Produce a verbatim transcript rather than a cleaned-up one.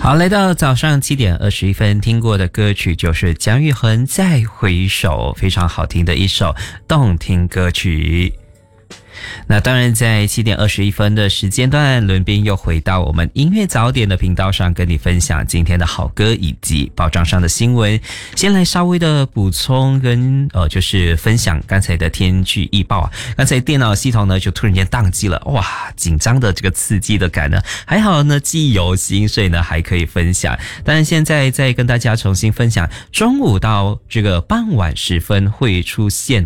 好，来到早上七点二十一分，听过的歌曲就是姜育恒《再回首》，非常好听的一首动听歌曲。那当然在七点二十一分的时间段，伦斌又回到我们音乐早点的频道上，跟你分享今天的好歌以及报章上的新闻。先来稍微的补充跟呃，就是分享刚才的天气预报啊。刚才电脑系统呢就突然间宕机了，哇，紧张的这个刺激的感呢，还好呢记忆犹新，所以呢还可以分享。当然现在再跟大家重新分享，中午到这个傍晚时分会出现